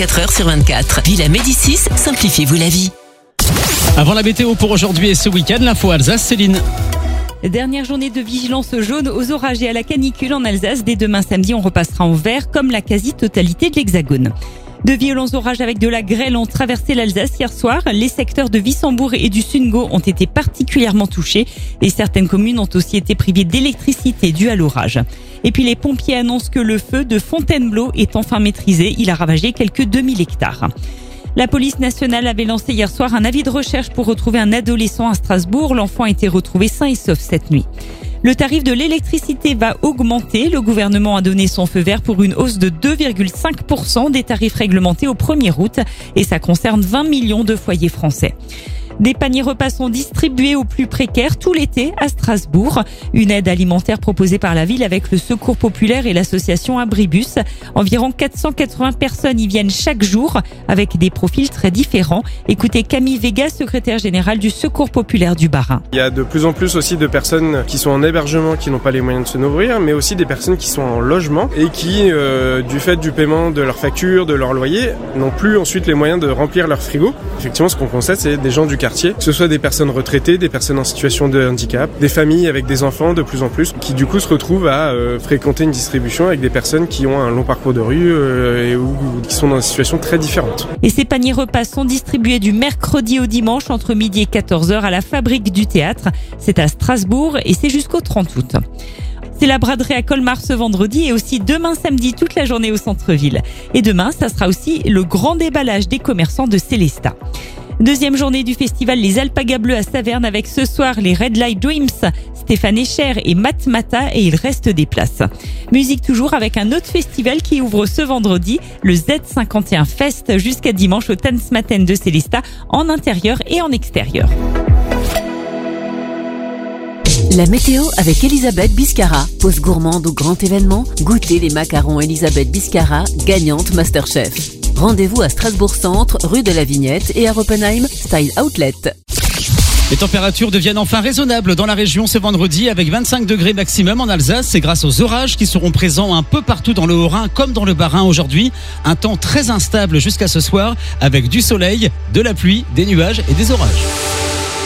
24h sur 24. Villa Médicis, simplifiez-vous la vie. Avant la météo pour aujourd'hui et ce week-end, l'info Alsace, Céline. Dernière journée de vigilance jaune aux orages et à la canicule en Alsace. Dès demain samedi, on repassera en vert comme la quasi-totalité de l'Hexagone. De violents orages avec de la grêle ont traversé l'Alsace hier soir. Les secteurs de Wissembourg et du Sundgau ont été particulièrement touchés et certaines communes ont aussi été privées d'électricité due à l'orage. Et puis les pompiers annoncent que le feu de Fontainebleau est enfin maîtrisé. Il a ravagé quelques 2000 hectares. La police nationale avait lancé hier soir un avis de recherche pour retrouver un adolescent à Strasbourg. L'enfant a été retrouvé sain et sauf cette nuit. Le tarif de l'électricité va augmenter. Le gouvernement a donné son feu vert pour une hausse de 2,5% des tarifs réglementés au 1er août et ça concerne 20 millions de foyers français. Des paniers repas sont distribués aux plus précaires tout l'été à Strasbourg. Une aide alimentaire proposée par la ville avec le Secours populaire et l'association Abribus. Environ 480 personnes y viennent chaque jour avec des profils très différents. Écoutez Camille Vega, secrétaire générale du Secours populaire du Bas-Rhin. Il y a de plus en plus aussi de personnes qui sont en hébergement, qui n'ont pas les moyens de se nourrir, mais aussi des personnes qui sont en logement et qui, du fait du paiement de leurs factures, de leur loyer, n'ont plus ensuite les moyens de remplir leur frigo. Effectivement, ce qu'on constate, c'est des gens du quartier, que ce soit des personnes retraitées, des personnes en situation de handicap, des familles avec des enfants de plus en plus, qui du coup se retrouvent à fréquenter une distribution avec des personnes qui ont un long parcours de rue ou qui sont dans des situations très différentes. Et ces paniers repas sont distribués du mercredi au dimanche entre midi et 14h à la Fabrique du Théâtre. C'est à Strasbourg et c'est jusqu'au 30 août. C'est la braderie à Colmar ce vendredi et aussi demain samedi toute la journée au centre-ville. Et demain, ça sera aussi le grand déballage des commerçants de Célestat. Deuxième journée du festival Les Alpagas Bleus à Saverne avec ce soir les Red Light Dreams, Stéphane Escher et Matt Mata et il reste des places. Musique toujours avec un autre festival qui ouvre ce vendredi, le Z51 Fest jusqu'à dimanche au Tanzmatten de Célestat en intérieur et en extérieur. La météo avec Elisabeth Biscara. Pause gourmande ou grand événement, goûtez les macarons Elisabeth Biscara, gagnante Masterchef. Rendez-vous à Strasbourg Centre, rue de la Vignette et à Oppenheim, Style Outlet. Les températures deviennent enfin raisonnables dans la région ce vendredi avec 25 degrés maximum en Alsace. C'est grâce aux orages qui seront présents un peu partout dans le Haut-Rhin comme dans le Bas-Rhin aujourd'hui. Un temps très instable jusqu'à ce soir avec du soleil, de la pluie, des nuages et des orages.